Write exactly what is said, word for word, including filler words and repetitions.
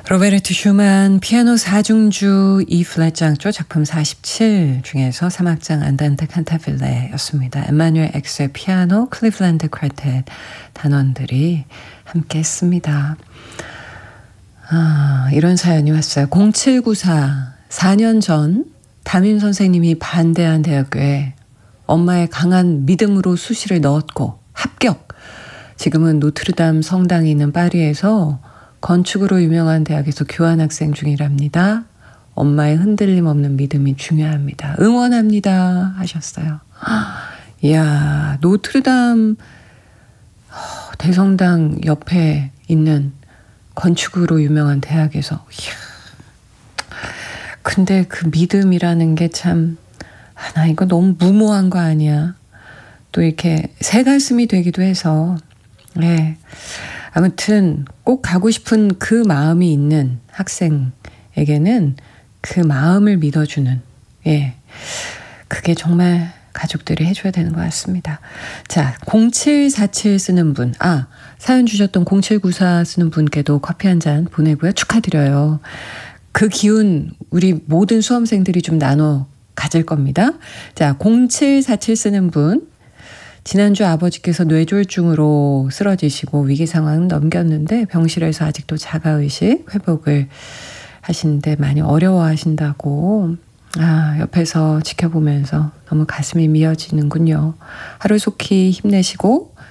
로베르트 슈만 피아노 사중주 E 플랫 장조 작품 사십칠 중에서 삼 악장 안단테 칸타빌레였습니다. 에마뉴엘 엑스의 피아노, 클리블랜드 쿼텟 단원들이 함께 했습니다. 아, 이런 사연이 왔어요. 공칠구사 사 년 전 담임 선생님이 반대한 대학교에 엄마의 강한 믿음으로 수시를 넣었고 합격. 지금은 노트르담 성당이 있는 파리에서 건축으로 유명한 대학에서 교환학생 중이랍니다. 엄마의 흔들림 없는 믿음이 중요합니다. 응원합니다. 하셨어요. 이야, 노트르담 대성당 옆에 있는 건축으로 유명한 대학에서. 이야. 근데 그 믿음이라는 게 참, 아, 나 이거 너무 무모한 거 아니야. 또 이렇게 새가슴이 되기도 해서. 네. 아무튼 꼭 가고 싶은 그 마음이 있는 학생에게는 그 마음을 믿어주는, 예, 그게 정말 가족들이 해줘야 되는 것 같습니다. 자, 공칠사칠 쓰는 분, 아, 사연 주셨던 공칠구사 쓰는 분께도 커피 한 잔 보내고요. 축하드려요. 그 기운 우리 모든 수험생들이 좀 나눠 가질 겁니다. 자, 공칠사칠 쓰는 분, 지난주 아버지께서 뇌졸중으로 쓰러지시고 위기 상황은 넘겼는데 병실에서 아직도 자가의식 회복을 하시는데 많이 어려워하신다고, 아, 옆에서 지켜보면서 너무 가슴이 미어지는군요. 하루속히 힘내시고